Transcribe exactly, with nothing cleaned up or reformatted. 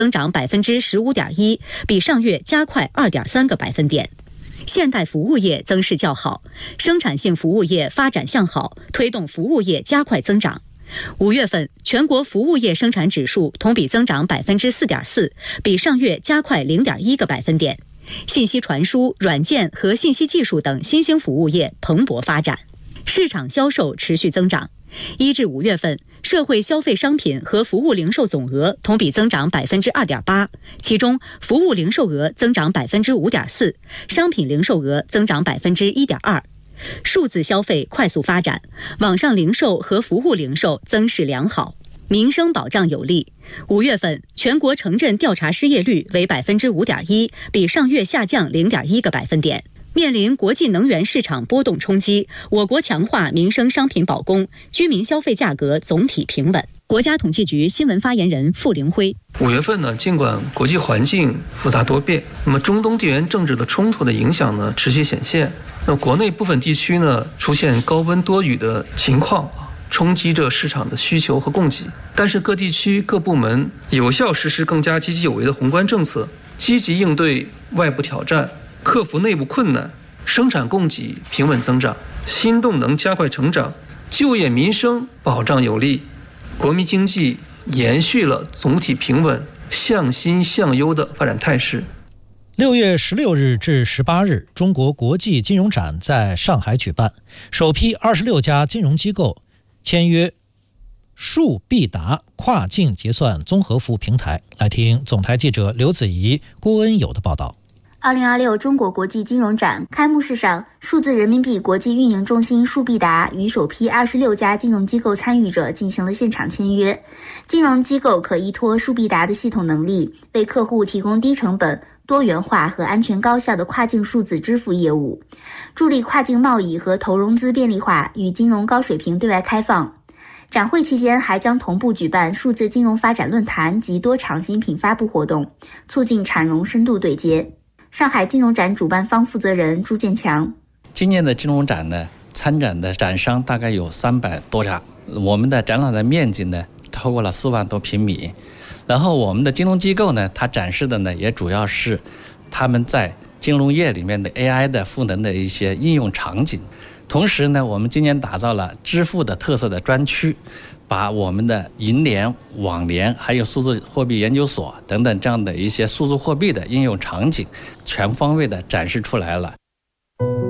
增长百分之十五点一，比上月加快二点三个百分点。现代服务业增势较好，生产性服务业发展向好，推动服务业加快增长。五月份，全国服务业生产指数同比增长百分之四点四，比上月加快零点一个百分点。信息传输、软件和信息技术等新兴服务业蓬勃发展，市场销售持续增长。一至五月份，社会消费商品和服务零售总额同比增长百分之二点八，其中服务零售额增长百分之五点四，商品零售额增长百分之一点二。数字消费快速发展，网上零售和服务零售增势良好，民生保障有力。五月份，全国城镇调查失业率为百分之五点一，比上月下降零点一个百分点。面临国际能源市场波动冲击，我国强化民生商品保供，居民消费价格总体平稳。国家统计局新闻发言人傅凌辉： 五月份呢，尽管国际环境复杂多变，那么中东地缘政治的冲突的影响呢持续显现。那国内部分地区呢出现高温多雨的情况啊，冲击着市场的需求和供给。但是各地区各部门有效实施更加积极有为的宏观政策，积极应对外部挑战，克服内部困难，生产供给平稳增长，新动能加快成长，就业民生保障有力，国民经济延续了总体平稳、向新向优的发展态势。 六月十六日至十八日，中国国际金融展在上海举办，首批二十六家金融机构签约数必达跨境结算综合服务平台。来听总台记者刘子怡、郭恩友的报道。 二零二六中国国际金融展开幕式上，数字人民币国际运营中心数必达与首批二十六家金融机构参与者进行了现场签约。金融机构可依托数必达的系统能力，为客户提供低成本、多元化和安全高效的跨境数字支付业务，助力跨境贸易和投融资便利化与金融高水平对外开放。展会期间还将同步举办数字金融发展论坛及多场新品发布活动，促进产融深度对接。上海金融展主办方负责人朱建强： 今年的金融展呢，参展的展商大概有三百多家，我们的展览的面积呢超过了四万多平米。然后我们的金融机构呢，它展示的呢也主要是他们在金融业里面的 A I 的赋能的一些应用场景。同时呢，我们今年打造了支付的特色的专区，把我们的银联、网联还有数字货币研究所等等这样的一些数字货币的应用场景全方位的展示出来了。